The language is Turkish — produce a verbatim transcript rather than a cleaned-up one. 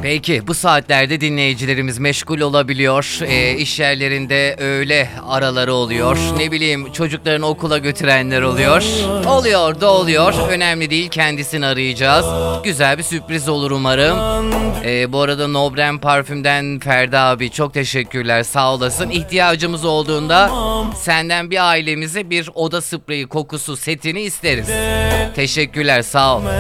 Peki bu saatlerde dinleyicilerimiz meşgul olabiliyor. E, iş yerlerinde öğle araları oluyor. Ne bileyim çocuklarını okula götürenler oluyor. Oluyor da oluyor. Önemli değil, kendisini arayacağız. Güzel bir sürpriz olur umarım. E, bu arada Nobrem Parfüm'den Ferdi abi çok teşekkürler, sağ olasın. İhtiyacımız olduğunda senden bir ailemize bir oda spreyi kokusu setini isteriz. Teşekkürler, sağ ol.